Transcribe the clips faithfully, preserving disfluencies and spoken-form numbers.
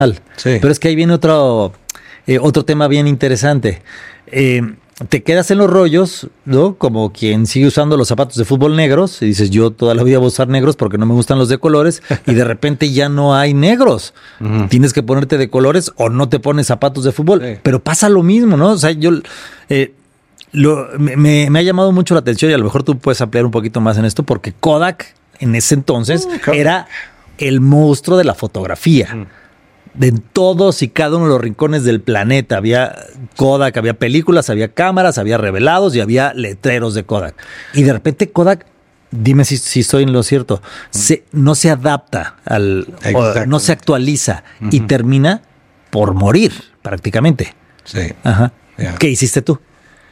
Sí. Pero es que ahí viene otro, eh, otro tema bien interesante. Eh, te quedas en los rollos, ¿no? Como quien sigue usando los zapatos de fútbol negros y dices, yo toda la vida voy a usar negros porque no me gustan los de colores y de repente ya no hay negros. Uh-huh. Tienes que ponerte de colores o no te pones zapatos de fútbol. Sí. Pero pasa lo mismo, ¿no? O sea, yo... Eh, lo, me, me ha llamado mucho la atención y a lo mejor tú puedes ampliar un poquito más en esto porque Kodak en ese entonces uh, Kodak. era el monstruo de la fotografía. Uh-huh. De en todos y cada uno de los rincones del planeta había Kodak, había películas, había cámaras, había revelados y había letreros de Kodak. Y de repente Kodak, dime si, si estoy en lo cierto, mm. se, no se adapta, al, o, no se actualiza uh-huh. y termina por morir prácticamente. Sí. Ajá. Yeah. ¿Qué hiciste tú?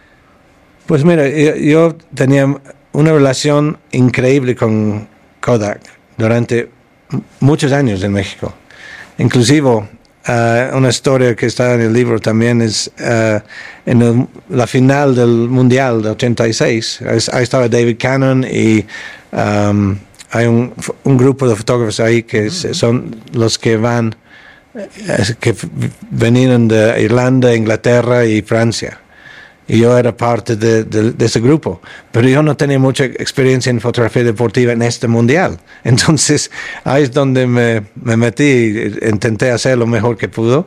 Pues mira, yo, yo tenía una relación increíble con Kodak durante muchos años en México. Inclusive, uh, una historia que está en el libro también es uh, en el, la final del Mundial de ochenta y seis. Ahí estaba David Cannon y um, hay un, un grupo de fotógrafos ahí que uh-huh. son los que van, eh, que venían de Irlanda, Inglaterra y Francia. Y yo era parte de, de, de ese grupo, pero yo no tenía mucha experiencia en fotografía deportiva en este mundial. Entonces, ahí es donde me, me metí, intenté hacer lo mejor que pudo.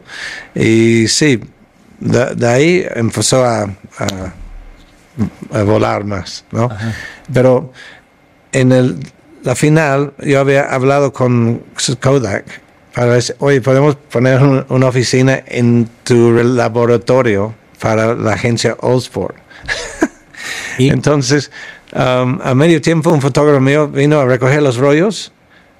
Y sí, de, de ahí empezó a, a, a volar más, ¿no? Ajá. Pero en el, la final, yo había hablado con Kodak para decir, oye, podemos poner un, una oficina en tu laboratorio para la agencia Allsport. ¿Y? Entonces, um, a medio tiempo, un fotógrafo mío vino a recoger los rollos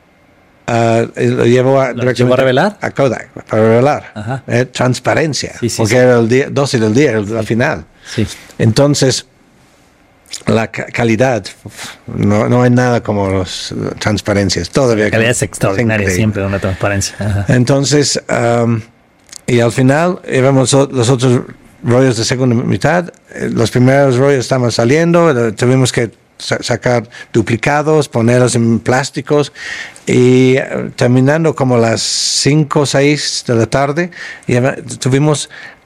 uh, y lo llevó a, ¿Lo llevó a revelar? A Kodak, para revelar. Eh, transparencia, sí, sí, porque sí. era el día, doce del día, la final. Sí. Entonces, la ca- calidad, no, no hay nada como las transparencias. Todavía. La calidad es extraordinaria, es siempre una transparencia. Ajá. Entonces, um, y al final, íbamos los otros rollos de segunda mitad. Los primeros rollos estaban saliendo, tuvimos que sa- sacar duplicados, ponerlos en plásticos y uh, terminando como a las cinco o seis de la tarde, y tuvimos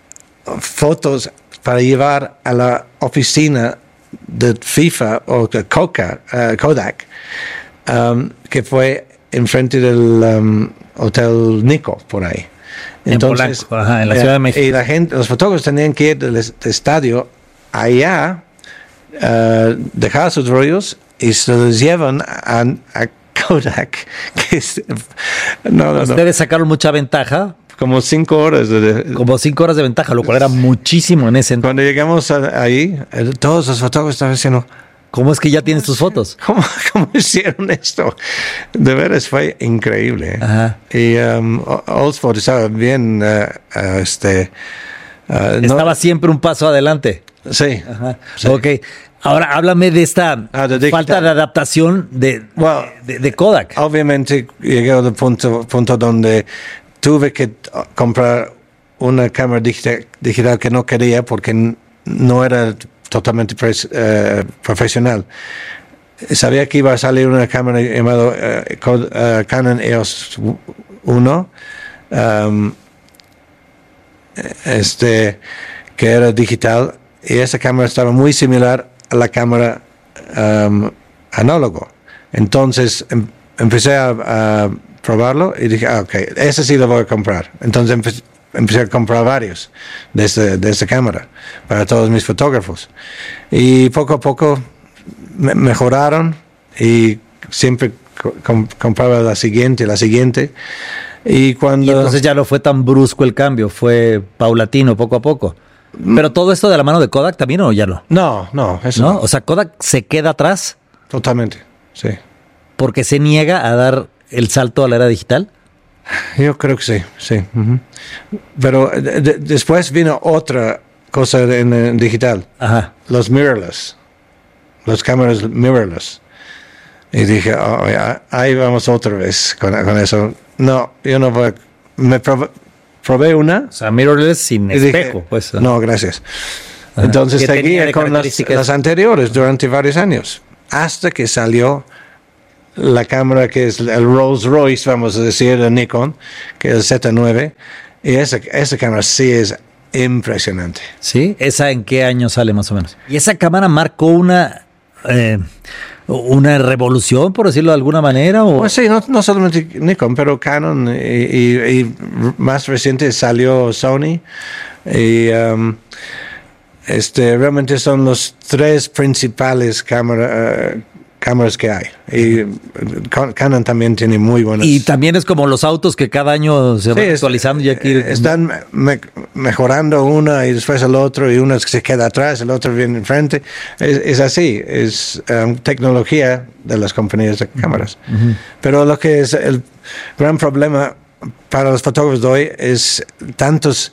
fotos para llevar a la oficina de FIFA o de Coca, uh, Kodak, um, que fue enfrente del um, Hotel Nico, por ahí. Entonces, en Polanco, ajá, en la Ciudad de México. Y la gente, los fotógrafos tenían que ir del, del estadio allá, uh, dejar sus rollos y se los llevan a, a Kodak. Que es, no, no, Ustedes no. sacaron mucha ventaja. Como cinco horas. De, de, como cinco horas de ventaja, lo cual era muchísimo en ese entonces. Cuando llegamos a, ahí, todos los fotógrafos estaban diciendo, ¿cómo es que ya tienes tus fotos? ¿Cómo, ¿Cómo hicieron esto? De veras fue increíble. Ajá. Y um, Allsport estaba bien. Uh, uh, este, uh, estaba no, siempre un paso adelante. Sí. Ajá. Sí. Ok. Ahora háblame de esta ah, de falta de adaptación de, well, de, de Kodak. Obviamente llegué al punto, punto donde tuve que comprar una cámara digital, digital que no quería porque no era totalmente pres, uh, profesional. Sabía que iba a salir una cámara llamada uh, uh, Canon E O S uno, um, este, que era digital, y esa cámara estaba muy similar a la cámara um, análogo. Entonces em, empecé a, a probarlo y dije, ah, ok, ese sí lo voy a comprar. Entonces empecé Empecé a comprar varios de esta, de esta cámara para todos mis fotógrafos. Y poco a poco me mejoraron y siempre com- compraba la siguiente, la siguiente. Y cuando... Y entonces ya no fue tan brusco el cambio, fue paulatino, poco a poco. Pero todo esto de la mano de Kodak también, ¿o ya no? No, no, eso ¿No? no. O sea, Kodak se queda atrás. Totalmente, sí. Porque se niega a dar el salto a la era digital. Yo creo que sí, sí. Uh-huh. Pero de, de, después vino otra cosa en, en digital. Ajá. Los mirrorless. Los cámaras mirrorless. Y dije, oh, ya, ahí vamos otra vez con, con eso. No, yo no voy a... Me probé, probé una. O sea, mirrorless sin espejo, dije, pues. No, gracias. Ajá. Entonces seguía con las, las anteriores durante varios años. Hasta que salió la cámara que es el Rolls Royce, vamos a decir, de Nikon, que es el Z nueve, y esa, esa cámara sí es impresionante. ¿Sí? ¿Esa en qué año sale más o menos? Y esa cámara marcó una... Eh, una revolución, por decirlo de alguna manera. ¿O? Pues sí, no, no solamente Nikon, pero Canon, y, y, y más reciente salió Sony, y um, este, realmente son los tres principales cámara, uh, cámaras que hay. Y Canon también tiene muy buenas. Y también es como los autos que cada año se sí, van actualizando. Es, y aquí... Están me mejorando una y después el otro, y uno se queda atrás, el otro viene enfrente. Es, es así, es um, tecnología de las compañías de cámaras. Uh-huh. Pero lo que es el gran problema para los fotógrafos de hoy es tantos...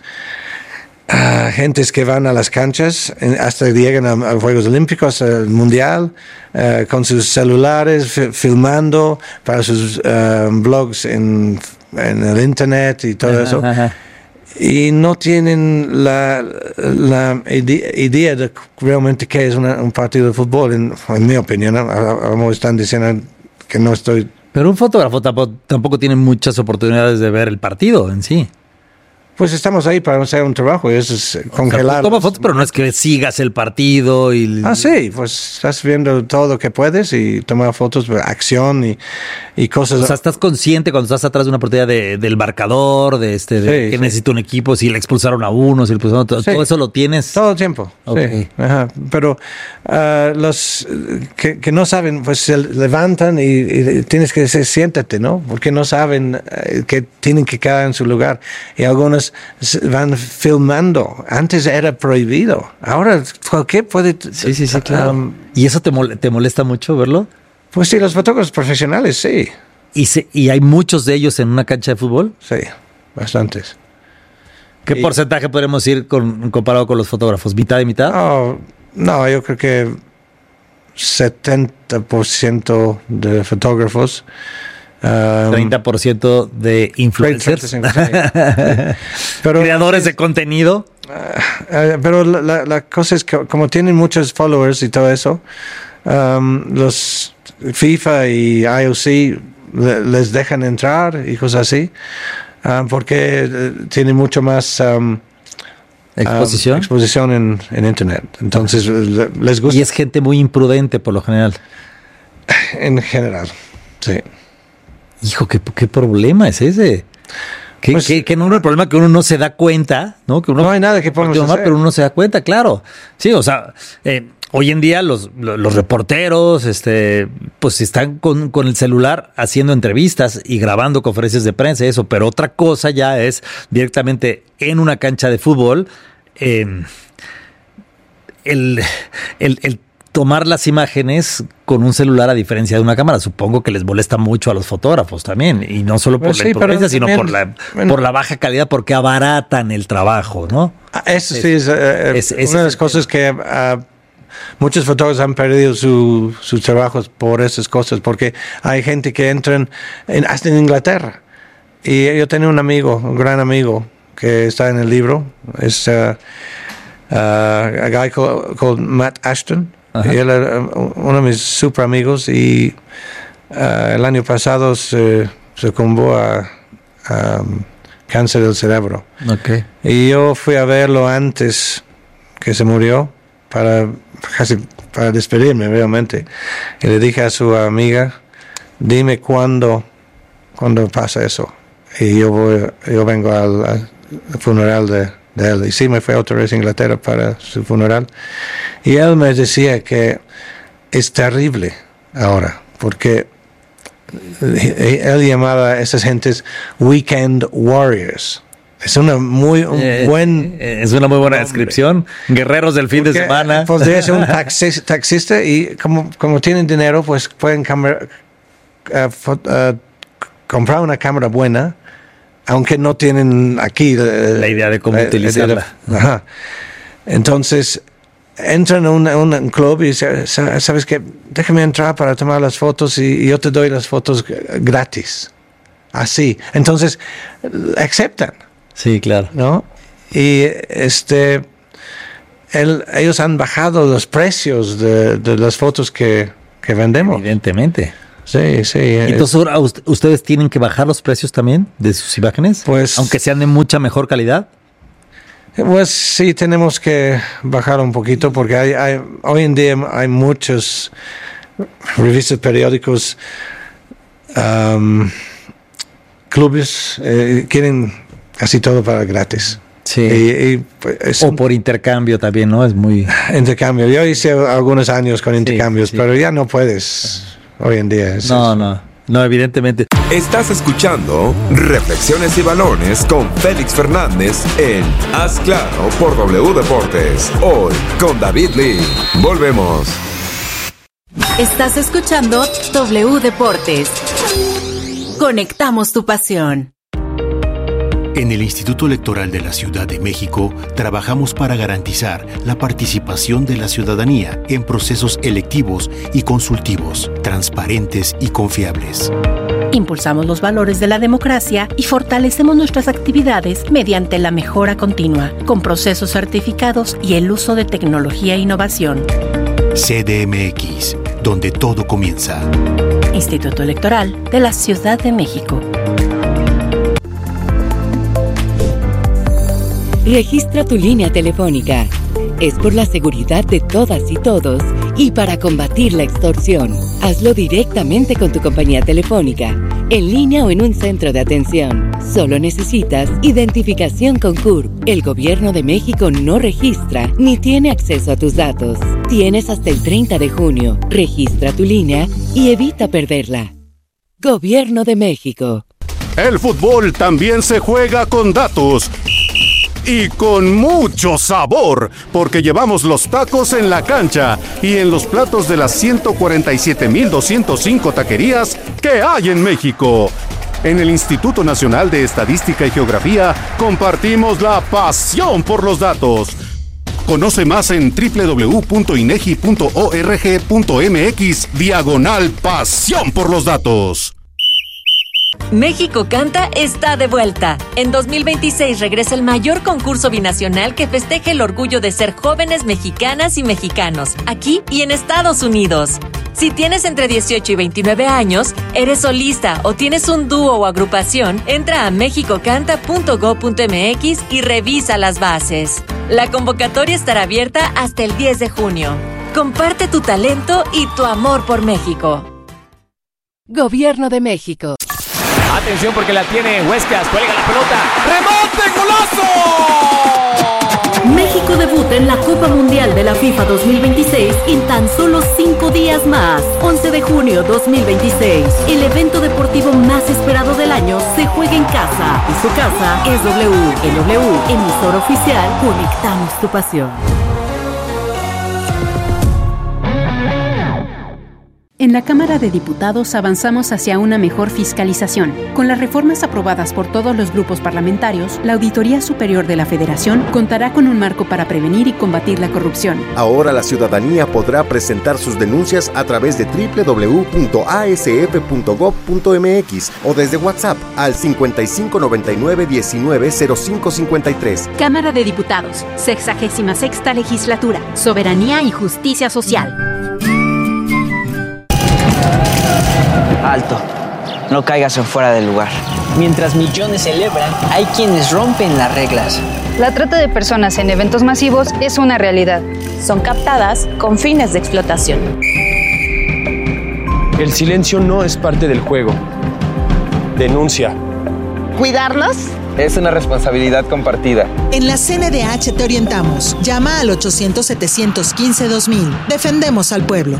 Uh, gentes que van a las canchas hasta que llegan a, a Juegos Olímpicos, al Mundial, uh, con sus celulares, filmando para sus uh, blogs en, en el Internet y todo ajá, eso. Ajá. Y no tienen la, la idea de realmente qué es una, un partido de fútbol, en, en mi opinión. ¿No? Están diciendo que no estoy... Pero un fotógrafo tampoco, tampoco tiene muchas oportunidades de ver el partido en sí. Pues estamos ahí para hacer un trabajo, y eso es congelar. O sea, toma fotos, pero no es que sigas el partido y... Ah, sí, pues estás viendo todo lo que puedes y tomar fotos de acción y, y cosas. O sea, estás consciente cuando estás atrás de una partida de, del marcador, de este, de sí, que sí. necesita un equipo, si le expulsaron a uno, si le expulsaron a otro, sí. todo eso lo tienes. Todo el tiempo, okay. sí. Ajá. Pero uh, los que, que no saben, pues se levantan y, y tienes que decir, siéntate, ¿no? Porque no saben uh, que tienen que quedar en su lugar. Y algunos van filmando. Antes era prohibido. Ahora cualquier puede... Sí, sí, sí, claro. Um, ¿Y eso te, mol te molesta mucho verlo? Pues sí, los fotógrafos profesionales, sí. ¿Y, se, ¿Y hay muchos de ellos en una cancha de fútbol? Sí, bastantes. ¿Qué y, porcentaje podemos ir con, comparado con los fotógrafos? ¿Mitad y mitad? Oh, no, yo creo que setenta por ciento de fotógrafos. Um, treinta por ciento de influencers. Pero, creadores de contenido. Uh, uh, pero la, la, la cosa es que como tienen muchos followers y todo eso, um, los FIFA y I O C le, les dejan entrar y cosas así, uh, porque uh, tienen mucho más... Um, exposición, um, exposición en, en internet. Entonces le, les gusta. Y es gente muy imprudente por lo general. En general, sí. Hijo, ¿qué, qué problema es ese? Que, pues, que, que no es el problema que uno no se da cuenta, ¿no? Que uno, no hay nada que podamos hacer. Pero uno no se da cuenta, claro. Sí, o sea, eh, hoy en día los, los, los reporteros, este, pues están con, con el celular haciendo entrevistas y grabando conferencias de prensa y eso, pero otra cosa ya es directamente en una cancha de fútbol, eh, el, el, el tomar las imágenes con un celular a diferencia de una cámara. Supongo que les molesta mucho a los fotógrafos también, y no solo por pues la sí, imprudencia, sino también, por la bueno, por la baja calidad, porque abaratan el trabajo, ¿no? Eso sí es, es, es, es una de las cosas que uh, muchos fotógrafos han perdido su, sus trabajos por esas cosas, porque hay gente que entran en, hasta en Inglaterra. Y yo tenía un amigo, un gran amigo, que está en el libro, es uh, uh, a guy called, called Matt Ashton. Ajá. Y él era uno de mis super amigos, y uh, el año pasado se sucumbió a, a um, cáncer del cerebro. Okay. Y yo fui a verlo antes que se murió para casi para despedirme realmente. Y le dije a su amiga, dime cuándo, cuándo pasa eso. Y yo voy, yo vengo al, al funeral de de él. Y sí, me fue otra vez a Inglaterra para su funeral. Y él me decía que es terrible ahora, porque él llamaba a esas gentes weekend warriors. Es una muy un eh, buen es una muy buena nombre. Descripción. Guerreros del fin porque, de semana. Podría ser un taxi, taxista, y como, como tienen dinero, pues pueden cambiar, uh, uh, comprar una cámara buena, aunque no tienen aquí la, la idea de cómo la, utilizarla. De, ajá. Entonces entran a un, a un club y dicen, ¿sabes qué? Déjame entrar para tomar las fotos, y, y yo te doy las fotos gratis. Así. Entonces aceptan. Sí, claro. ¿No? Y este el, ellos han bajado los precios de, de las fotos que, que vendemos. Evidentemente. Sí, sí. Entonces, ahora ust- ¿ustedes tienen que bajar los precios también de sus imágenes? Pues, aunque sean de mucha mejor calidad. Pues sí, tenemos que bajar un poquito porque hay, hay, hoy en día hay muchos revistas, periódicos, um, clubes, eh, quieren casi todo para gratis. Sí. Y, y, pues, o por intercambio también, ¿no? Es muy... Intercambio. Yo hice algunos años con intercambios, sí. pero ya no puedes hoy en día. Es, no, no. No, evidentemente. Estás escuchando Reflexiones y Balones con Félix Fernández en Haz Claro por W Deportes. Hoy con David Lee. Volvemos. Estás escuchando W Deportes. Conectamos tu pasión. En el Instituto Electoral de la Ciudad de México trabajamos para garantizar la participación de la ciudadanía en procesos electivos y consultivos, transparentes y confiables. Impulsamos los valores de la democracia y fortalecemos nuestras actividades mediante la mejora continua, con procesos certificados y el uso de tecnología e innovación. C D M X, donde todo comienza. Instituto Electoral de la Ciudad de México. Registra tu línea telefónica. Es por la seguridad de todas y todos y para combatir la extorsión. Hazlo directamente con tu compañía telefónica, en línea o en un centro de atención. Solo necesitas identificación con C U R P. El Gobierno de México no registra ni tiene acceso a tus datos. Tienes hasta el treinta de junio. Registra tu línea y evita perderla. Gobierno de México. El fútbol también se juega con datos. Y con mucho sabor, porque llevamos los tacos en la cancha y en los platos de las ciento cuarenta y siete mil doscientos cinco taquerías que hay en México. En el Instituto Nacional de Estadística y Geografía compartimos la pasión por los datos. Conoce más en doble u doble u doble u punto inegi punto org punto mx diagonal pasión por los datos. México Canta está de vuelta. En dos mil veintiséis regresa el mayor concurso binacional que festeja el orgullo de ser jóvenes mexicanas y mexicanos, aquí y en Estados Unidos. Si tienes entre dieciocho y veintinueve años, eres solista o tienes un dúo o agrupación, entra a mexico canta punto gob punto mx y revisa las bases. La convocatoria estará abierta hasta el diez de junio. Comparte tu talento y tu amor por México. Gobierno de México. Atención porque la tiene Huescas, cuelga la pelota. ¡Remate, golazo! México debuta en la Copa Mundial de la FIFA dos mil veintiséis en tan solo cinco días más. once de junio dos mil veintiséis. El evento deportivo más esperado del año se juega en casa. Y su casa es W. En W, emisora oficial, conectamos tu pasión. En la Cámara de Diputados avanzamos hacia una mejor fiscalización. Con las reformas aprobadas por todos los grupos parlamentarios, la Auditoría Superior de la Federación contará con un marco para prevenir y combatir la corrupción. Ahora la ciudadanía podrá presentar sus denuncias a través de doble u doble u doble u punto a s f punto gob punto mx o desde WhatsApp al cincuenta y cinco noventa y nueve diecinueve cero cinco cincuenta y tres. Cámara de Diputados, sexagésima sexta Legislatura, Soberanía y Justicia Social. Alto, no caigas en fuera del lugar. Mientras millones celebran, hay quienes rompen las reglas. La trata de personas en eventos masivos es una realidad. Son captadas con fines de explotación. El silencio no es parte del juego. Denuncia. ¿Cuidarlos? Es una responsabilidad compartida. En la C N D H te orientamos. Llama al ochocientos setecientos quince dos mil. Defendemos al pueblo.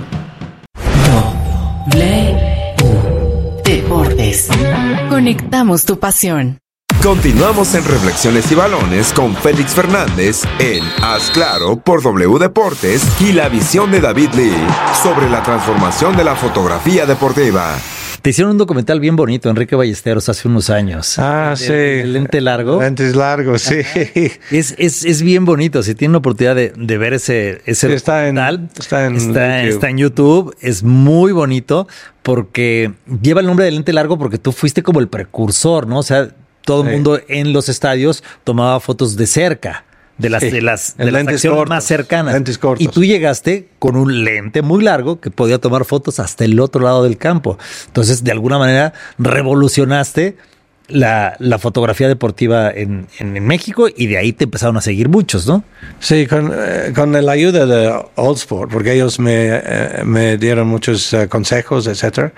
Deportes. Conectamos tu pasión. Continuamos en Reflexiones y Balones con Félix Fernández en Haz Claro por W Deportes y la visión de David Lee sobre la transformación de la fotografía deportiva. Te hicieron un documental bien bonito, Enrique Ballesteros, hace unos años. Ah, de, sí. De lente largo. Lentes largos, sí. Es, es, es bien bonito. Si tienen la oportunidad de, de ver ese, ese sí, está documental, en, está, en está, está en YouTube. Es muy bonito porque lleva el nombre de lente largo porque tú fuiste como el precursor, ¿no? O sea, todo el sí. mundo en los estadios tomaba fotos de cerca. de las, Sí, de las, de el las lentes acciones cortos, más cercanas. lentes cortos. Y tú llegaste con un lente muy largo que podía tomar fotos hasta el otro lado del campo. Entonces, de alguna manera, revolucionaste la, la fotografía deportiva en, en, en México y de ahí te empezaron a seguir muchos, ¿no? Sí, con, eh, con la ayuda de All Sport, porque ellos me, eh, me dieron muchos uh, consejos, etcétera.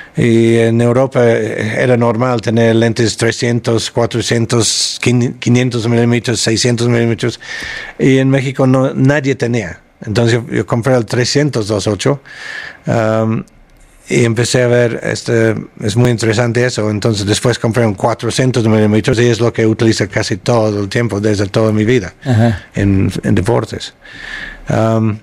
Y en Europa era normal tener lentes trescientos, cuatrocientos, quinientos milímetros, seiscientos milímetros. Y en México no, nadie tenía. Entonces yo, yo compré el trescientos dos punto ocho. Um, Y empecé a ver, este, es muy interesante eso. Entonces después compré un cuatrocientos milímetros y es lo que utilizo casi todo el tiempo, desde toda mi vida, en, en deportes. Um,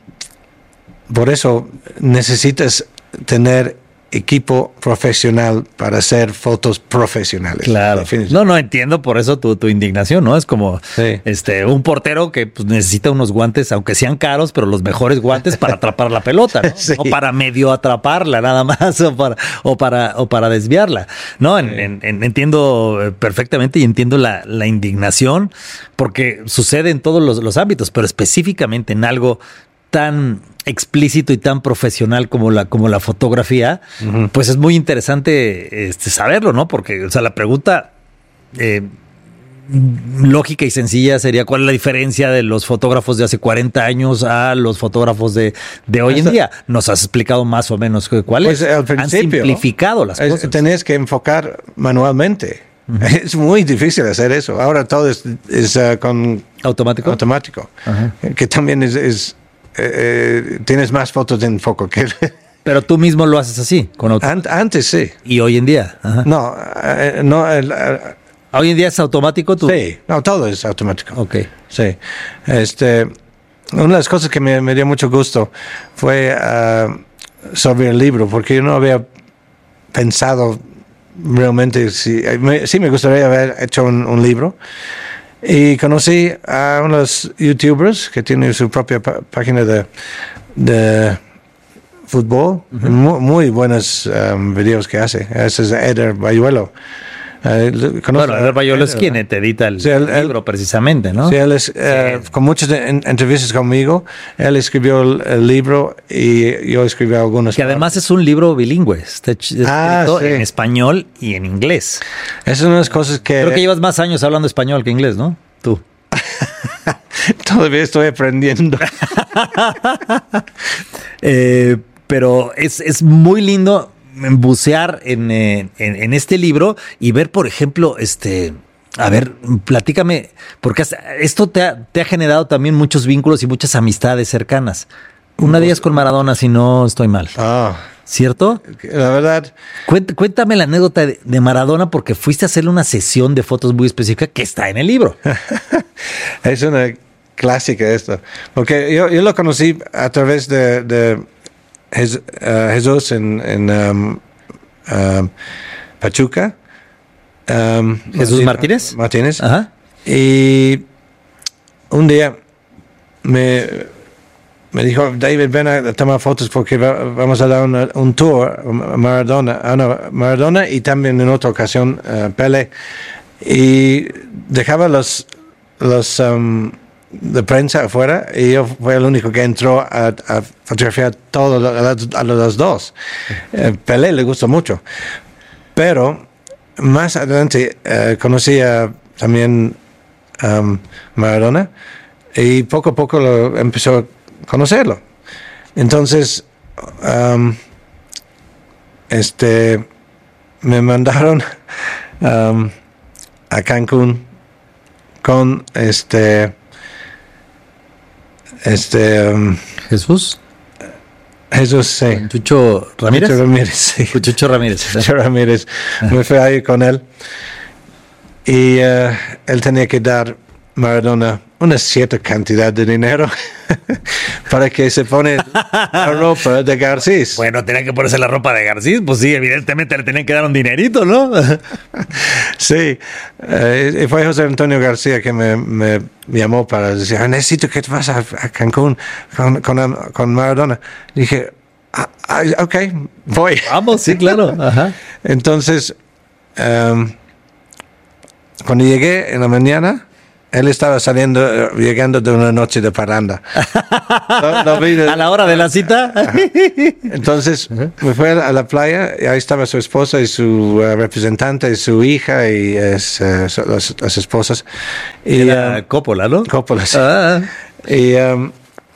por eso necesitas tener equipo profesional para hacer fotos profesionales. Claro. No, no entiendo por eso tu, tu indignación, ¿no? Es como sí. este un portero que pues, necesita unos guantes, aunque sean caros, pero los mejores guantes para atrapar la pelota, ¿no? Sí. O para medio atraparla nada más, o para, o para, o para desviarla. No, en, sí. en, en, entiendo perfectamente y entiendo la, la indignación, porque sucede en todos los, los ámbitos, pero específicamente en algo tan explícito y tan profesional como la, como la fotografía, uh-huh. pues es muy interesante este, saberlo, ¿no? Porque, o sea, la pregunta eh, lógica y sencilla sería ¿cuál es la diferencia de los fotógrafos de hace cuarenta años a los fotógrafos de, de hoy en día? Nos has explicado más o menos cuál pues es. Al principio, han simplificado las es, cosas. Tenés que enfocar manualmente. Uh-huh. Es muy difícil hacer eso. Ahora todo es, es uh, con automático. Automático. Uh-huh. Que también es... es Eh, tienes más fotos en foco que... Pero tú mismo lo haces así, con auto... Ant- antes sí. ¿Y hoy en día? Ajá. No, eh, no. El, uh, ¿Hoy en día es automático tú? Sí, no, todo es automático. Ok. Sí. Este, una de las cosas que me, me dio mucho gusto fue uh, sobre el libro, porque yo no había pensado realmente si... Me, sí me gustaría haber hecho un, un libro. Y conocí a unos youtubers que tienen su propia p- página de, de fútbol. Uh-huh. Muy, muy buenos um, videos que hace. Ese es Eder Bayuelo. Uh, bueno, Eder Bayuelo es quien te edita el, sí, el libro él, precisamente, ¿no? Sí, él es, uh, sí. Con muchas en, entrevistas conmigo, él escribió el, el libro y yo escribí algunas. Que además partes. Es un libro bilingüe, está escrito ah, sí. en español y en inglés. Esas son unas cosas que... Creo que llevas más años hablando español que inglés, ¿no? Tú. Todavía estoy aprendiendo. eh, pero es, es muy lindo bucear en, en, en este libro y ver, por ejemplo, este... A ver, platícame, porque esto te ha, te ha generado también muchos vínculos y muchas amistades cercanas. Una de ellas con Maradona, si no estoy mal. Ah, ¿cierto? La verdad. Cuéntame, cuéntame la anécdota de, de Maradona, porque fuiste a hacerle una sesión de fotos muy específica que está en el libro. Es una clásica esto, porque yo, yo lo conocí a través de, de Jes, uh, Jesús en, en um, uh, Pachuca. Um, Jesús Martínez. Martínez. Ajá. Y un día me, me dijo, David, ven a tomar fotos porque va, vamos a dar una, un tour a Maradona, a una, Maradona y también en otra ocasión uh, Pelé. Y dejaba los, los um, de prensa afuera y yo fui el único que entró a, a fotografiar todo a, a, a los dos. Uh, Pelé le gustó mucho. Pero más adelante uh, conocí a también um, Maradona y poco a poco lo empezó a conocerlo. Entonces, um, este, me mandaron um, a Cancún con este, este um, Jesús. Jesús, sí. Chucho Ramírez. Chucho Ramírez, sí. Chucho Ramírez. Chucho Ramírez. Me fui ahí con él. Y uh, él tenía que dar Maradona una cierta cantidad de dinero para que se pone la ropa de Garcís. Bueno, tenía que ponerse la ropa de Garcís. Pues sí, evidentemente le tenían que dar un dinerito, ¿no? Sí. Uh, y fue José Antonio García que me, me llamó para decir, ah, necesito que te vas a, a Cancún con, con, con Maradona. Y dije, ah, ah, ok, voy. Vamos, sí, claro. Ajá. Entonces, um, cuando llegué en la mañana, Él estaba saliendo, llegando de una noche de parranda. No, no vi de, ¿A la hora de la cita? Entonces me fui a la playa y ahí estaba su esposa y su uh, representante y su hija y es, uh, las, las esposas. Y, Era um, Coppola, ¿no? Coppola, sí. Ah. Y um,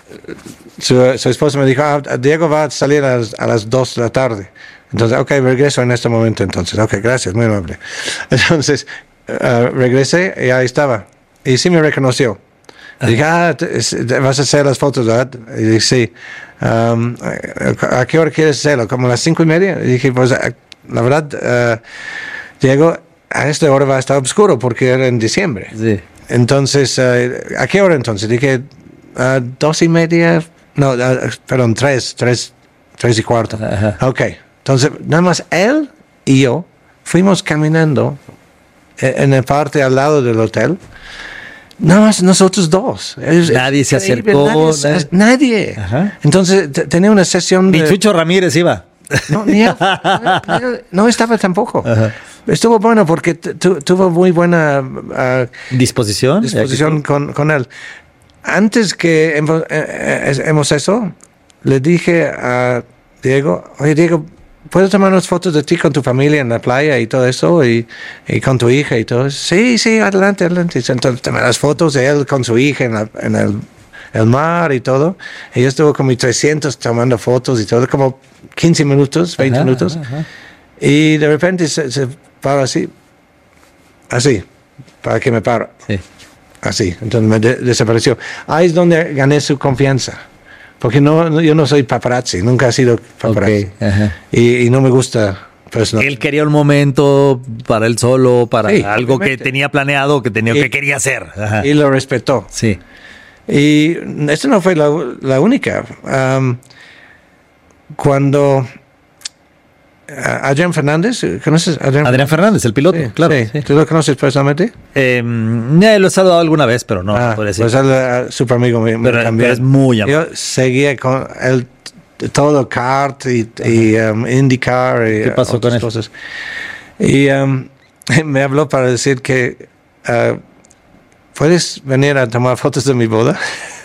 su, su esposa me dijo, ah, Diego va a salir a las, a las dos de la tarde. Entonces, ok, regreso en este momento entonces. Ok, gracias, muy amable. Entonces, uh, regresé y ahí estaba. Y sí me reconoció. Dije, ah, te, te vas a hacer las fotos, ¿verdad? Y dije, sí. Um, ¿A qué hora quieres hacerlo? ¿Como a las cinco y media? Y dije, pues, la verdad, uh, Diego, a esta hora va a estar oscuro porque era en diciembre. Sí. Entonces, uh, ¿a qué hora entonces? Dije, uh, dos y media, no, uh, perdón, tres, tres, tres y cuarto. Ajá. Ok. Entonces, nada más él y yo fuimos caminando en la parte al lado del hotel. Nada más nosotros dos. Es, nadie se acercó. Nadie. nadie. Ajá. Entonces t- tenía una sesión de... Ni Chucho Ramírez iba. No, ni él, no, no estaba tampoco. Ajá. Estuvo bueno porque t- tu, tuvo muy buena uh, disposición, disposición con, con él. Antes que hemos, eh, hemos eso, le dije a Diego, oye Diego, ¿puedo tomar unas fotos de ti con tu familia en la playa y todo eso? Y, y con tu hija y todo eso. Sí, sí, adelante, adelante. Entonces tomé las fotos de él con su hija en, la, en el, el mar y todo. Y yo estuve como trescientos tomando fotos y todo, como quince minutos, veinte ajá, minutos. Ajá, ajá. Y de repente se, se para así, así, para que me paro. Sí. Así, entonces me de, desapareció. Ahí es donde gané su confianza. Porque no, no, yo no soy paparazzi, nunca he sido paparazzi. Okay, y, y no me gusta. Pues no. Él quería un momento para él solo, para sí, algo obviamente. Que tenía planeado, que tenía y, que quería hacer. Ajá. Y lo respetó. Sí. Y esta no fue la, la única. Um, cuando Adrián Fernández, ¿conoces a Adrián? Adrián Fernández, el piloto, sí, claro. Sí. Sí. ¿Tú lo conoces personalmente? Eh, lo he saludado alguna vez, pero no. Ah, puede pues él es súper amigo mío pero, también. Pero es muy amable. Yo seguía con él todo kart y, y um, IndyCar y ¿qué pasó con cosas. Y um, me habló para decir que uh, puedes venir a tomar fotos de mi boda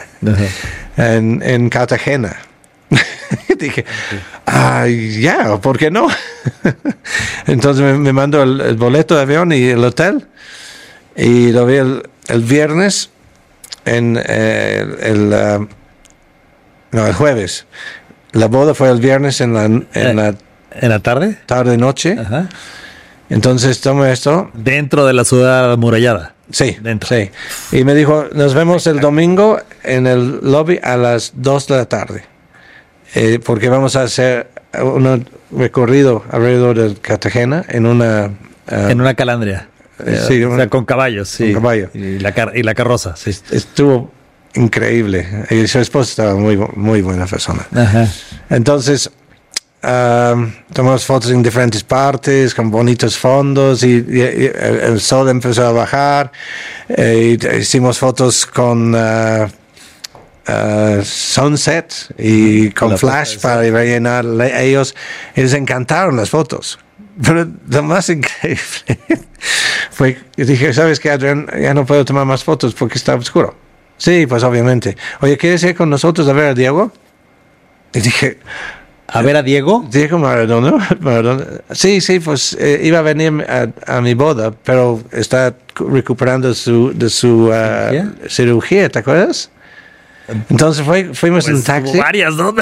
en, en Cartagena. Dije, ah, ya, yeah, ¿por qué no? Entonces me, me mandó el, el boleto de avión y el hotel y lo vi el, el viernes en eh, el, uh, no, el jueves. La boda fue el viernes en la en eh, la, ¿en la tarde tarde noche. Ajá. Entonces tomé esto dentro de la ciudad amurallada. Sí, dentro. Sí. Y me dijo, nos vemos el domingo en el lobby a las dos de la tarde. Eh, porque vamos a hacer un recorrido alrededor de Cartagena en una... Uh, en una calandria. Eh, sí, o sea, con caballos. Sí. Con caballo. Y la, car- y la carroza. Sí. Estuvo increíble. Y su esposa estaba muy, muy buena persona. Ajá. Entonces, um, tomamos fotos en diferentes partes, con bonitos fondos, y, y, y el sol empezó a bajar. Eh, y hicimos fotos con... Uh, Uh, sunset y con la flash para rellenar ellos les encantaron las fotos, pero lo más increíble fue que dije, ¿sabes qué, Adrián? Ya no puedo tomar más fotos porque está oscuro. Sí, pues obviamente. Oye, ¿quieres ir con nosotros a ver a Diego? Y dije, ¿a ver a Diego? Diego Maradona. Maradona. Sí, sí, pues eh, iba a venir a, a mi boda, pero está recuperando su, de su uh, ¿Cirugía? cirugía, ¿te acuerdas? Entonces fue, fuimos pues en taxi. Varias, ¿no?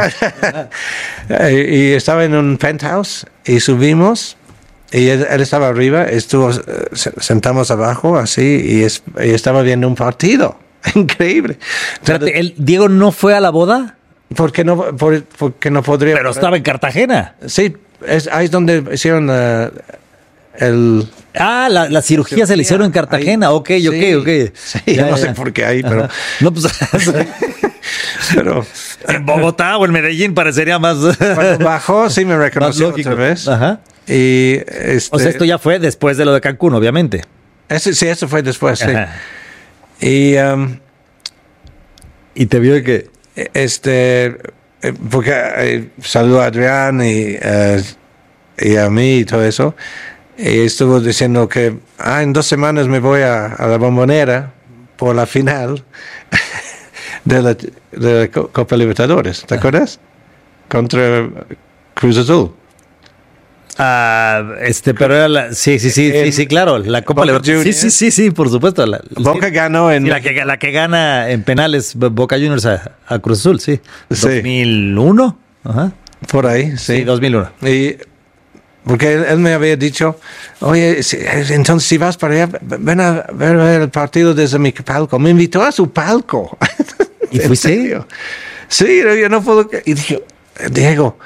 y, y estaba en un penthouse y subimos y él, él estaba arriba, estuvo sentamos abajo así y, es, y estaba viendo un partido. Increíble. Espérate, ¿el Diego no fue a la boda? Porque no, por, porque no podría. Pero estaba en Cartagena. Sí, es, ahí es donde hicieron uh, el... Ah, la, la cirugía, cirugía se le hicieron en Cartagena. Ahí, ok, sí, ok, ok. Sí, ya, yo no ya. sé por qué ahí, pero... No, pues... pero... En Bogotá o en Medellín parecería más... Cuando bajó, sí me reconoció otra vez. Ajá. Y este... O sea, esto ya fue después de lo de Cancún, obviamente. Ese, sí, eso fue después, sí. Ajá. Y... Um, y te vio que... Este... Porque eh, saludó a Adrián y, uh, y a mí y todo eso. Y estuvo diciendo que ah, en dos semanas me voy a, a la Bombonera por la final de la, de la Copa Libertadores, ¿te acuerdas? Contra Cruz Azul. Ah, este, pero era la, sí, sí, sí, sí, sí, claro, la Copa Libertadores. Sí, sí, sí, sí, por supuesto. La, Boca sí, ganó en... sí, la, que, la que gana en penales Boca Juniors a, a Cruz Azul, sí. sí. dos mil uno. Ajá. Por ahí, sí. Sí, dos mil uno. Y porque él, él me había dicho, oye, si, entonces si vas para allá, ven a ver, ver el partido desde mi palco. Me invitó a su palco. ¿Y fuiste? Sí, yo no puedo... Y dije, Diego...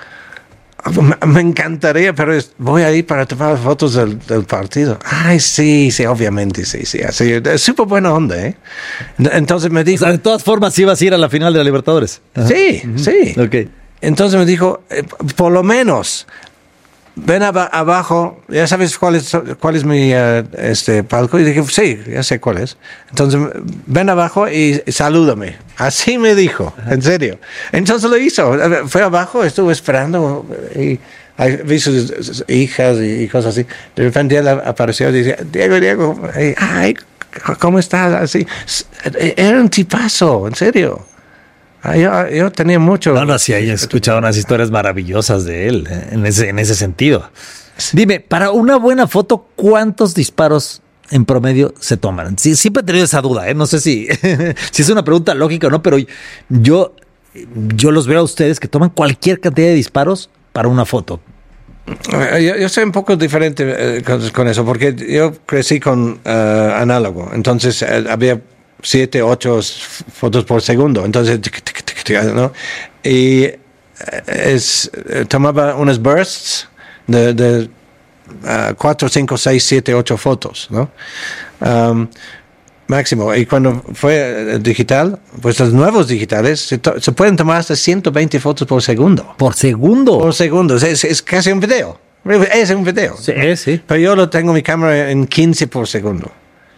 Me encantaría, pero voy a ir para tomar fotos del, del partido. Ay, sí, sí, obviamente, sí, sí. Así, es súper buena onda, ¿eh? Entonces me dijo... O sea, de todas formas, ibas a ir a la final de la Libertadores. Ajá. Sí, uh-huh. sí. Okay. Entonces me dijo, eh, por lo menos, ven ab- abajo, ya sabes cuál es, cuál es mi uh, este palco. Y dije, sí, ya sé cuál es. Entonces, ven abajo y, y salúdame. Así me dijo, ajá. En serio. Entonces lo hizo. Fue abajo, estuvo esperando y vi sus, sus hijas y, y cosas así. De repente él apareció y decía, Diego, Diego, ay, ¿cómo estás? Así. Era un tipazo, en serio. Yo, yo tenía mucho... No, no, sí, he escuchado unas historias maravillosas de él en ese, en ese sentido. Dime, para una buena foto, ¿cuántos disparos en promedio se toman? Sí, siempre he tenido esa duda, ¿eh? No sé si, si es una pregunta lógica o no, pero yo, yo los veo a ustedes que toman cualquier cantidad de disparos para una foto. Yo, yo soy un poco diferente eh, con, con eso, porque yo crecí con uh, análogo, entonces eh, había... siete, ocho fotos por segundo. Entonces, ¿no? Y es, tomaba unos bursts de, de uh, cuatro, cinco, seis, siete, ocho fotos, ¿no? Um, máximo. Y cuando fue digital, pues los nuevos digitales se, to- se pueden tomar hasta ciento veinte fotos por segundo. ¿Por segundo? Por segundo. Es, es casi un video. Es un video. Sí, sí. Pero yo lo tengo mi cámara en quince por segundo.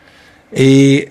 Y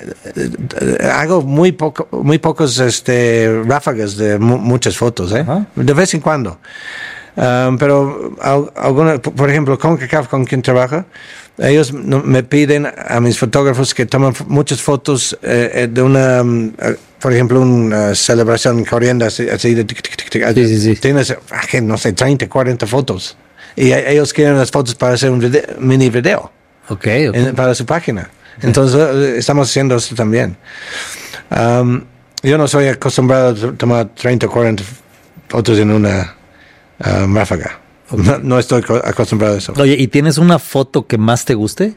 hago muy poco, muy pocos este, ráfagas de mu- muchas fotos, ¿eh? Uh-huh. De vez en cuando. Um, pero alguna, por ejemplo, CONCACAF, con quien trabaja, ellos no, me piden a mis fotógrafos que tomen f- muchas fotos eh, de una, um, por ejemplo, una celebración corriendo así, así de tic, tic, tic, tic, sí, sí, sí. Tienes, no sé, treinta, cuarenta fotos. Y ellos quieren las fotos para hacer un video, mini video. Okay, okay. En, para su página. Entonces estamos haciendo esto también. Um, yo no soy acostumbrado a tomar treinta o cuarenta fotos en una um, ráfaga. Okay. No, no estoy acostumbrado a eso. Oye, ¿y tienes una foto que más te guste?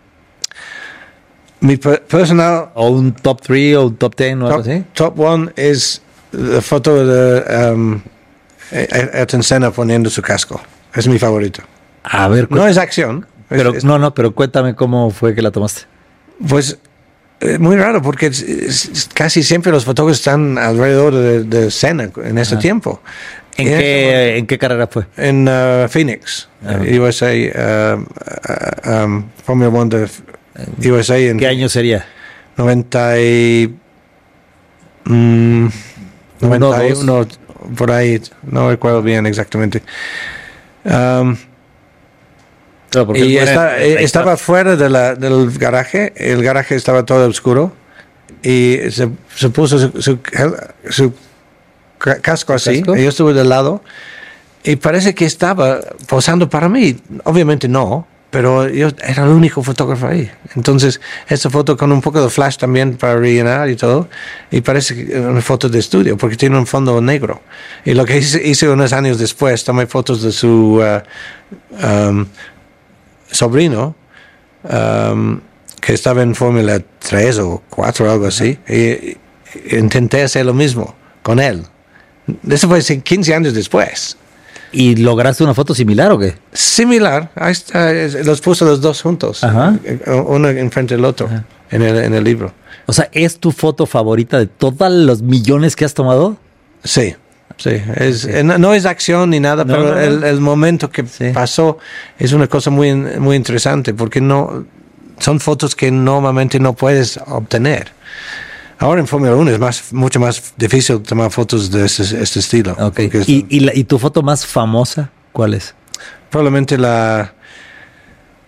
Mi per- personal... ¿O un top tres o un top diez o algo top, así? Top one es la foto de um, Ayrton Senna poniendo su casco. Es mi favorito. A ver... No es acción. Pero, es, es, no, no, pero cuéntame cómo fue que la tomaste. Pues eh, muy raro, porque es, es, casi siempre los fotógrafos están alrededor de, de Senna en ese ah. tiempo. ¿En qué, ese, ¿En qué carrera fue? En uh, Phoenix, ah. U S A, uh, uh, um, Formula One de U S A. En ¿Qué año sería? noventa y uno, noventa y uno, por ahí, no recuerdo bien exactamente. Um, No, y está, estaba fuera de la, del garaje, el garaje estaba todo oscuro y se, se puso su, su, su casco así, ¿Casco? Y yo estuve del lado y parece que estaba posando para mí, obviamente no, pero yo era el único fotógrafo ahí. Entonces, esta foto con un poco de flash también para rellenar y todo, y parece una foto de estudio porque tiene un fondo negro. Y lo que hice, hice unos años después, tomé fotos de su... Uh, um, sobrino um, que estaba en Fórmula tres o cuatro o algo así y, y intenté hacer lo mismo con él. Eso fue quince años después. ¿Y lograste una foto similar o qué? Similar, ahí está, los puse los dos juntos. Ajá. Uno enfrente del otro en el, en el libro. O sea, ¿es tu foto favorita de todos los millones que has tomado? Sí. Sí, es, okay. no, no es acción ni nada, no, pero no, no. El, el momento que sí. pasó es una cosa muy, muy interesante porque no son fotos que normalmente no puedes obtener. Ahora en Fórmula uno es más, mucho más difícil tomar fotos de este, este estilo. Okay. ¿Y, y, la, ¿Y tu foto más famosa cuál es? Probablemente la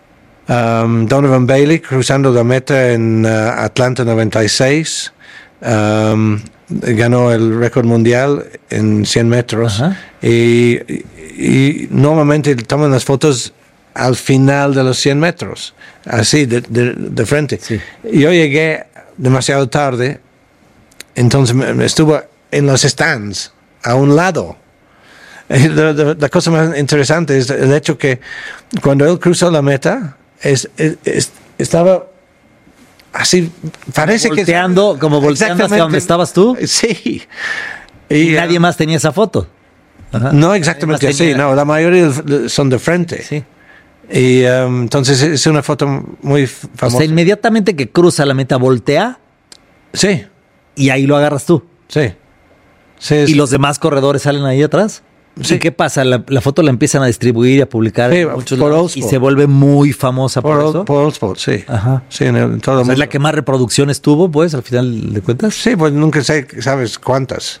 Um, Donovan Bailey cruzando la meta en uh, Atlanta noventa y seis. Um, ganó el récord mundial en cien metros. Y, y, y normalmente toman las fotos al final de los cien metros, así de, de, de frente. Sí. Yo llegué demasiado tarde, entonces me, me estuve en los stands a un lado. La, la, la cosa más interesante es el hecho que cuando él cruzó la meta es, es, es, estaba así, parece como volteando, que como volteando hacia donde estabas tú. Sí. Y, y nadie uh, más tenía esa foto. Ajá. No exactamente así, tenía... no, la mayoría son de frente. Sí. Y um, entonces es una foto muy famosa. O sea, inmediatamente que cruza la meta, voltea. Sí. Y ahí lo agarras tú. Sí. sí ¿Y los demás corredores salen ahí atrás? Sí. ¿Y qué pasa? La, la foto la empiezan a distribuir y a publicar sí, en muchos lados y se vuelve muy famosa por, por eso. Por All Sport, sí. Ajá. Sí, en, el, en todo o sea, ¿es la que más reproducciones tuvo, pues, al final de cuentas? Sí, pues nunca sé, sabes cuántas.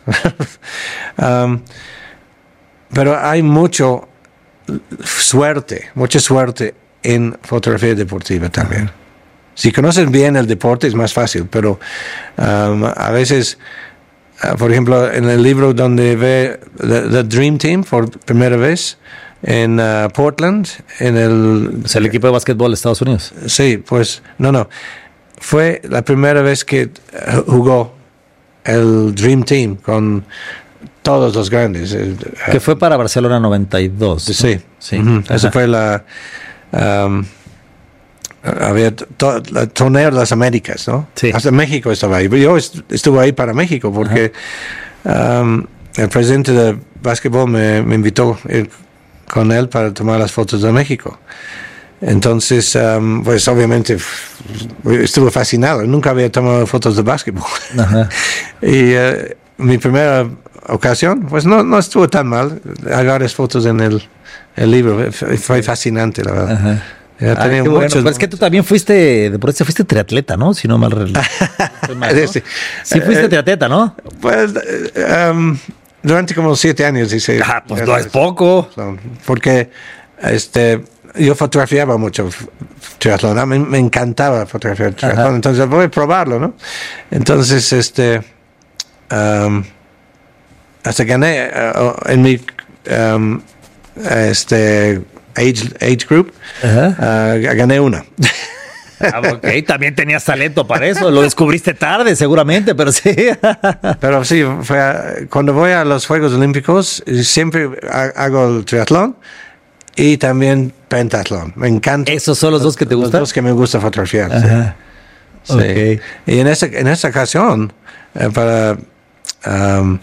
um, pero hay mucho suerte, mucha suerte en fotografía deportiva también. Uh-huh. Si conoces bien el deporte es más fácil, pero um, a veces, uh, por ejemplo, en el libro donde ve The, the Dream Team por primera vez en uh, Portland, en el... Es el equipo de básquetbol de Estados Unidos. Sí, pues, no, no. Fue la primera vez que jugó el Dream Team con todos los grandes. Que fue para Barcelona noventa y dos. ¿no? Sí, sí. Uh-huh. Esa fue la... Um, había to, el torneo de las Américas, ¿no? Sí. Hasta México estaba ahí. Yo est- estuve ahí para México porque um, el presidente de básquetbol me, me invitó a ir con él para tomar las fotos de México. Entonces, um, pues obviamente estuve fascinado. Nunca había tomado fotos de básquetbol. Ajá. Y uh, mi primera ocasión, pues no, no estuvo tan mal. Hay varias fotos en el, el libro. Fue fascinante, la verdad. Ajá. Ya ah, tenía bueno. muchos... Pero es que tú también fuiste, de por eso fuiste triatleta, ¿no? Si no mal, mal ¿no? Sí, sí fuiste eh, triatleta, ¿no? Pues um, durante como siete años hice. Ah, pues no es poco. Porque este yo fotografiaba mucho triatlón, me, me encantaba fotografiar triatlón, ajá, entonces voy a probarlo, ¿no? Entonces, este, um, hasta gané uh, en mi um, este age, age group, uh, gané una. Ah, ok, también tenías talento para eso, lo descubriste tarde seguramente, pero sí. Pero sí, fue a, cuando voy a los Juegos Olímpicos siempre hago el triatlón y también pentatlón, me encanta. ¿Esos son los dos que te gustan? Los dos que me gusta fotografiar. Ajá. Sí. Okay. Y en esta, en esta ocasión, eh, para um,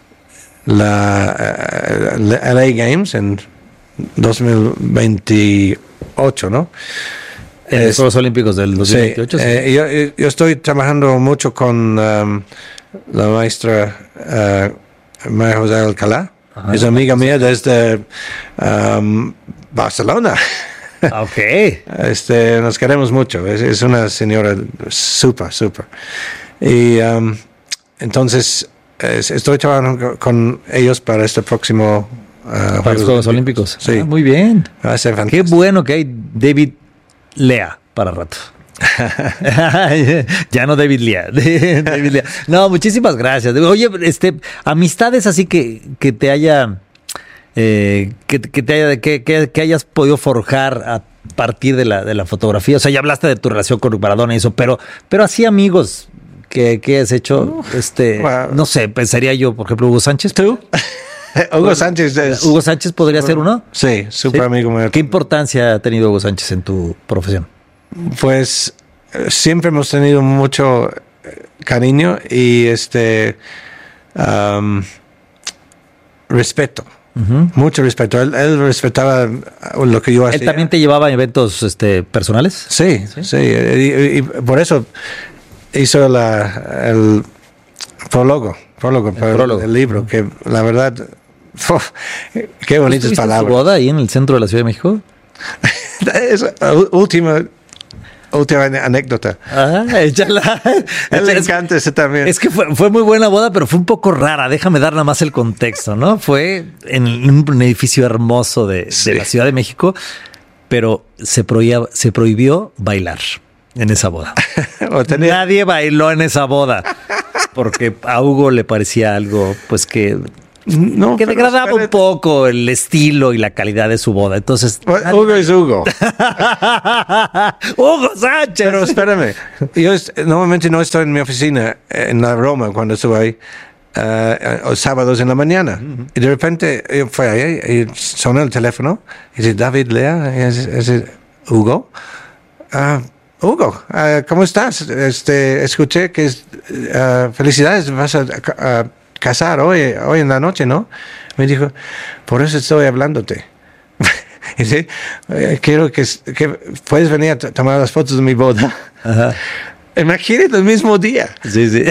la uh, L A Games en dos mil veintiocho, ¿no? En los Juegos Olímpicos del dos mil veintiocho. Sí, eh, yo, yo estoy trabajando mucho con um, la maestra uh, María José Alcalá. Ajá. Es amiga mía desde um, Barcelona. Ok. Este, nos queremos mucho. Es, es una señora súper, súper. Y um, entonces es, estoy trabajando con ellos para este próximo uh, para Juegos los Juegos Olímpicos. Sí. Ah, muy bien. Va a ser fantástico. Qué bueno que hay David Lea para rato. Ya no David Lea. David Lea. No, muchísimas gracias. Oye, este, amistades así que, que te haya eh, que, que te haya que, que, que hayas podido forjar a partir de la de la fotografía. O sea, ya hablaste de tu relación con Maradona y eso, pero, pero así amigos que, que has hecho, uh, este, wow. No sé, pensaría yo, por ejemplo, Hugo Sánchez. ¿Tú? Hugo Sánchez es... ¿Hugo Sánchez podría ser uno? Sí, súper ¿Sí? amigo mío. ¿Qué importancia ha tenido Hugo Sánchez en tu profesión? Pues siempre hemos tenido mucho cariño y este um, respeto, uh-huh. mucho respeto. Él, él respetaba lo que yo hacía. ¿Él también te llevaba a eventos este, personales? Sí, sí, sí. Y, y por eso hizo la, el prólogo, prólogo para el, prólogo. el libro, que la verdad... Uf, qué bonitas palabras. ¿Tu boda ahí en el centro de la Ciudad de México? Es última, última anécdota. Ah, échala. A él le encanta ese también. Es que fue, fue muy buena boda, pero fue un poco rara. Déjame dar nada más el contexto, ¿no? Fue en un edificio hermoso de, sí. de la Ciudad de México, pero se prohibía, se prohibió bailar en esa boda. tenía... Nadie bailó en esa boda porque a Hugo le parecía algo, pues que... No, que degradaba espérate. un poco el estilo y la calidad de su boda. Entonces, well, Hugo es Hugo. Hugo Sánchez. Pero espérame, yo est- normalmente no estoy en mi oficina en la Roma cuando estuve ahí, uh, sábados en la mañana. Uh-huh. Y de repente yo fui ahí y sonó el teléfono y dice, David Lea, y es, es Hugo. Uh, Hugo, uh, ¿cómo estás? Este, escuché que uh, felicidades, vas a... Uh, casar hoy, hoy en la noche, ¿no? Me dijo, por eso estoy hablándote. Y sí, quiero que, que puedes venir a t- tomar las fotos de mi boda. Ajá. Imagínate el mismo día. Sí, sí.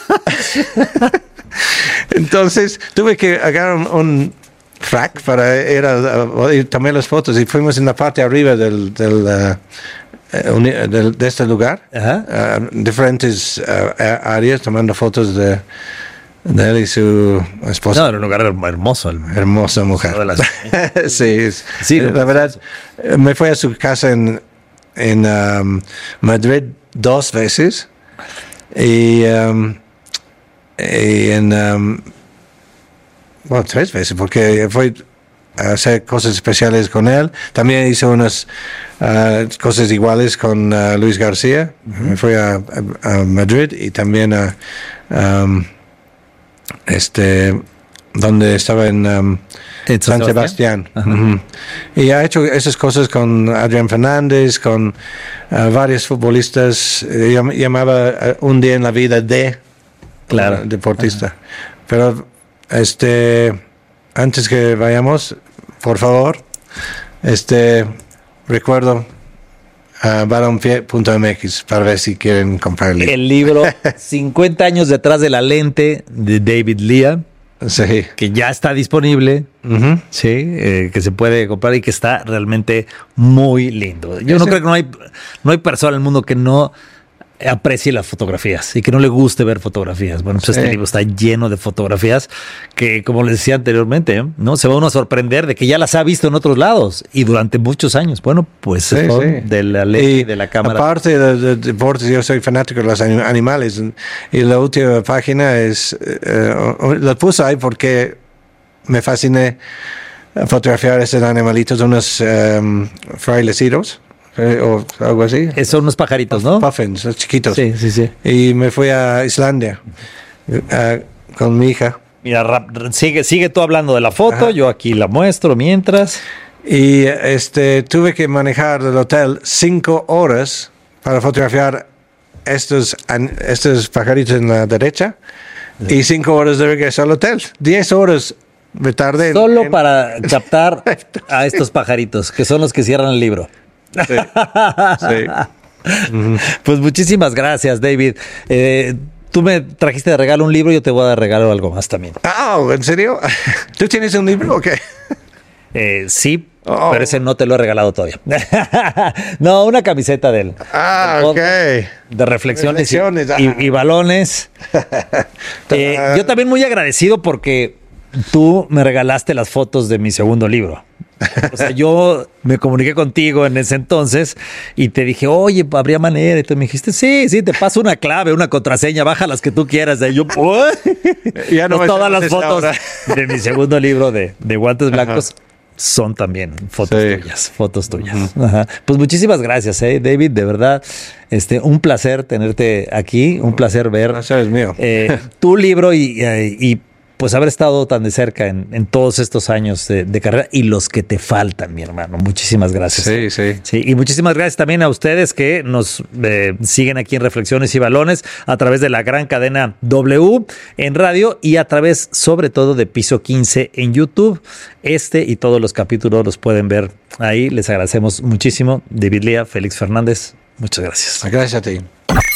Entonces tuve que agarrar un, un frac para ir a, a, a tomar las fotos y fuimos en la parte arriba del, del uh, uni, del, de este lugar, uh, diferentes uh, áreas tomando fotos de de él y su esposa. No, era un lugar hermoso. Hermosa mujer. Las... sí, sí, la verdad, me fui a su casa en, en um, Madrid dos veces y, um, y en um, bueno, tres veces porque fui a hacer cosas especiales con él. También hizo unas uh, cosas iguales con uh, Luis García. Uh-huh. Me fui a, a, a Madrid y también a um, este donde estaba en um, San Sebastián, uh-huh. Y ha hecho esas cosas con Adrián Fernández, con uh, varios futbolistas. Llam- llamaba uh, un día en la vida de claro. uh, deportista. Uh-huh. Pero este antes que vayamos, por favor, este recuerdo Uh, balonfiel punto m x para ver si quieren comprarle el libro cincuenta años detrás de la lente de David Lea, sí. que ya está disponible, uh-huh. sí, eh, que se puede comprar y que está realmente muy lindo. Yo no creo que no hay no hay persona en el mundo que no aprecie las fotografías y que no le guste ver fotografías. Bueno, pues sí. Este libro está lleno de fotografías que, como les decía anteriormente, ¿no? Se va uno a sorprender de que ya las ha visto en otros lados y durante muchos años. Bueno, pues sí, son sí. de la ley de la cámara. Aparte de, de deportes, yo soy fanático de los animales y la última página es, uh, la puse ahí porque me fasciné fotografiar esos animalitos, unos um, frailecitos. Eh, o algo así. Son unos pajaritos, ¿no? Puffins, los chiquitos. Sí, sí, sí. Y me fui a Islandia uh, con mi hija. Mira, rap, sigue, sigue tú hablando de la foto, ajá. Yo aquí la muestro mientras. Y este tuve que manejar del hotel cinco horas para fotografiar estos, estos pajaritos en la derecha, sí. Y cinco horas de regreso al hotel. Diez horas me tardé. Solo en... para captar a estos pajaritos, que son los que cierran el libro. Sí, sí. Uh-huh. Pues muchísimas gracias, David. Eh, tú me trajiste de regalo un libro, yo te voy a dar regalo algo más también. Ah, oh, ¿en serio? ¿Tú tienes un libro o qué? Eh, sí, oh. Pero ese no te lo he regalado todavía. No, una camiseta de él. Ah, del ok. De reflexiones, reflexiones y, y, y balones. eh, yo también muy agradecido porque tú me regalaste las fotos de mi segundo libro. O sea, yo me comuniqué contigo en ese entonces y te dije, oye, habría manera. Y tú me dijiste, sí, sí, te paso una clave, una contraseña, baja las que tú quieras. Y yo, ya no pues todas las fotos ahora. De mi segundo libro de, de Guantes Blancos. Ajá. Son también fotos sí. tuyas, fotos tuyas. Uh-huh. Ajá. Pues muchísimas gracias, eh, David, de verdad, este, un placer tenerte aquí, un placer ver. Gracias, es mío. Eh, tu libro y, y, y pues haber estado tan de cerca en, en todos estos años de, de carrera y los que te faltan, mi hermano. Muchísimas gracias. Sí, sí. Sí, y muchísimas gracias también a ustedes que nos eh, siguen aquí en Reflexiones y Balones a través de la gran cadena W en radio y a través sobre todo de Piso quince en YouTube. Este y todos los capítulos los pueden ver ahí. Les agradecemos muchísimo. David Lea, Félix Fernández, muchas gracias. Gracias a ti.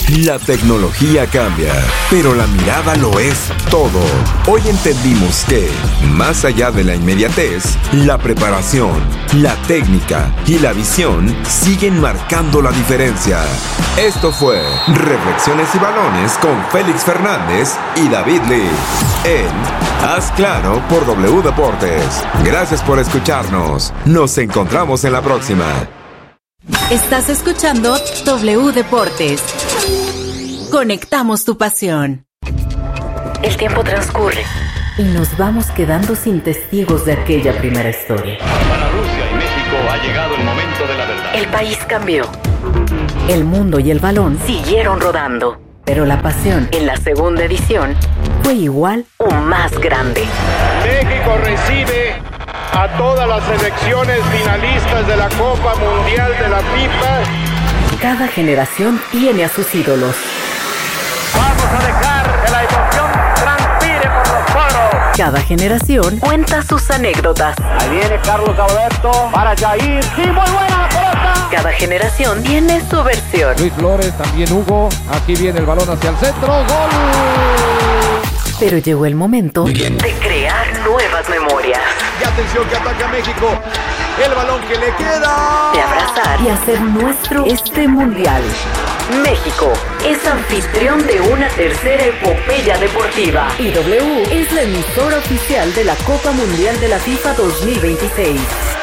La tecnología cambia, pero la mirada lo es todo. Hoy entendimos que, más allá de la inmediatez, la preparación, la técnica y la visión siguen marcando la diferencia. Esto fue Reflexiones y Balones con Félix Fernández y David Lee en Haz Claro por W Deportes. Gracias por escucharnos. Nos encontramos en la próxima. Estás escuchando W Deportes. Conectamos tu pasión. El tiempo transcurre y nos vamos quedando sin testigos de aquella primera historia. Para Rusia y México ha llegado el momento de la verdad. El país cambió. El mundo y el balón siguieron rodando. Pero la pasión en la segunda edición fue igual o más grande. México recibe a todas las selecciones finalistas de la Copa Mundial de la FIFA. Cada generación tiene a sus ídolos. Vamos a dejar que la emoción transpire por los poros. Cada generación cuenta sus anécdotas. Ahí viene Carlos Alberto para Jair. ¡Sí, muy buena la pelota! Cada generación tiene su versión. Luis Flores, también Hugo. Aquí viene el balón hacia el centro. ¡Gol! Pero llegó el momento de crear nuevas memorias. Y atención que ataca México. El balón que le queda. De abrazar y hacer nuestro este mundial. México es anfitrión de una tercera epopeya deportiva. Y W es la emisora oficial de la Copa Mundial de la FIFA dos mil veintiséis.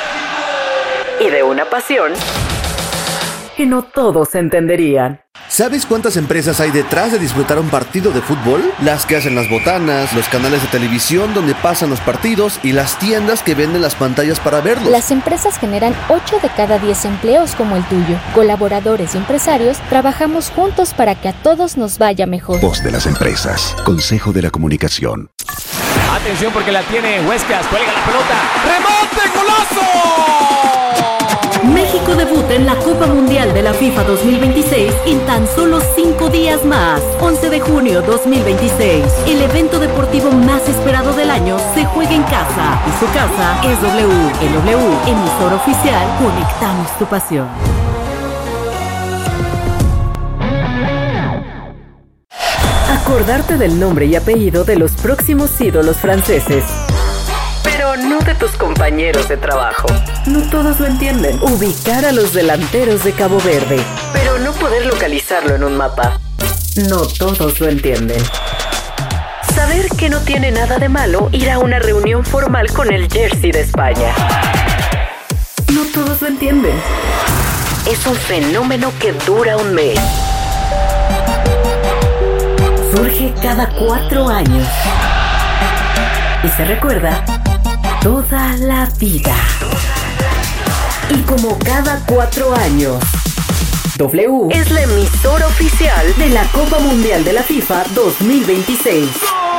Y de una pasión que no todos entenderían. ¿Sabes cuántas empresas hay detrás de disfrutar un partido de fútbol? Las que hacen las botanas, los canales de televisión donde pasan los partidos y las tiendas que venden las pantallas para verlos. Las empresas generan ocho de cada diez empleos como el tuyo. Colaboradores y empresarios trabajamos juntos para que a todos nos vaya mejor. Voz de las empresas. Consejo de la Comunicación. Atención porque la tiene Huescas, cuelga la pelota. ¡Remate, golazo! México debuta en la Copa Mundial de la FIFA dos mil veintiséis en tan solo cinco días más. once de junio dos mil veintiséis. El evento deportivo más esperado del año se juega en casa. Y su casa es W. En W, emisora oficial, conectamos tu pasión. Acordarte del nombre y apellido de los próximos ídolos franceses. Pero no de tus compañeros de trabajo. No todos lo entienden. Ubicar a los delanteros de Cabo Verde, pero no poder localizarlo en un mapa. No todos lo entienden. Saber que no tiene nada de malo ir a una reunión formal con el jersey de España. No todos lo entienden. Es un fenómeno que dura un mes. Surge cada cuatro años. Y se recuerda toda la vida. Y como cada cuatro años, W es la emisora oficial de la Copa Mundial de la FIFA dos mil veintiséis.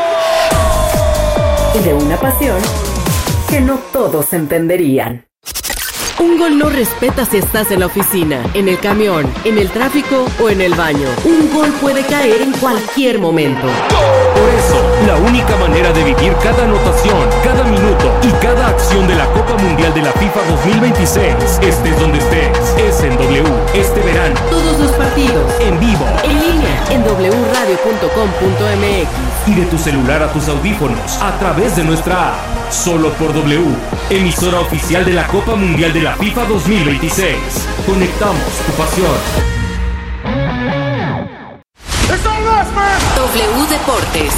Y de una pasión que no todos entenderían. Un gol no respeta si estás en la oficina, en el camión, en el tráfico o en el baño. Un gol puede caer en cualquier momento. Por eso, la única manera de vivir cada anotación, cada minuto y cada acción de la Copa Mundial de la FIFA dos mil veintiséis, estés donde estés, es en W este verano. Todos los partidos, en vivo, en línea, en w radio punto com punto m x. Y de tu celular a tus audífonos, a través de nuestra app. Solo por W, emisora oficial de la Copa Mundial de la FIFA dos mil veintiséis. Conectamos tu pasión. W Deportes.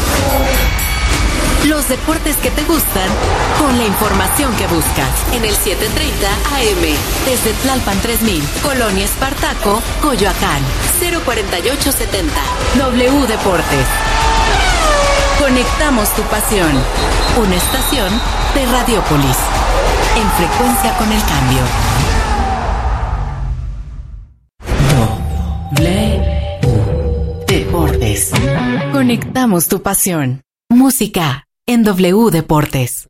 Los deportes que te gustan, con la información que buscas. En el siete treinta A M, desde Tlalpan tres mil, Colonia Espartaco, Coyoacán, cero cuarenta y ocho setenta. W Deportes. Conectamos tu pasión. Una estación de Radiópolis. En frecuencia con el cambio. W Deportes. Conectamos tu pasión. Música en W Deportes.